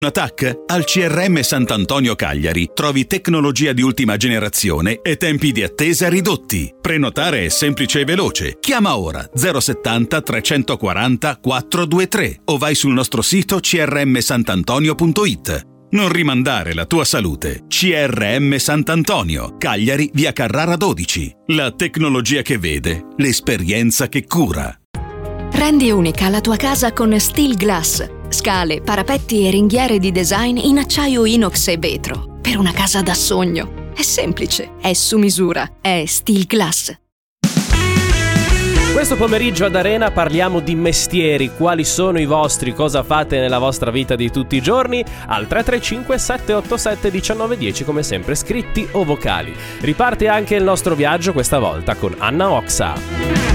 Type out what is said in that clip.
TAC? Al CRM Sant'Antonio Cagliari trovi tecnologia di ultima generazione e tempi di attesa ridotti. Prenotare è semplice e veloce. Chiama ora 070 340 423 o vai sul nostro sito crmsantantonio.it. Non rimandare la tua salute. CRM Sant'Antonio, Cagliari, via Carrara 12. La tecnologia che vede, l'esperienza che cura. Rendi unica la tua casa con Steel Glass. Scale, parapetti e ringhiere di design in acciaio inox e vetro. Per una casa da sogno. È semplice, è su misura, è Steel Glass. Questo pomeriggio ad Arena parliamo di mestieri. Quali sono i vostri? Cosa fate nella vostra vita di tutti i giorni? Al 335 787 1910, come sempre, scritti o vocali. Riparte anche il nostro viaggio, questa volta con Anna Oxa.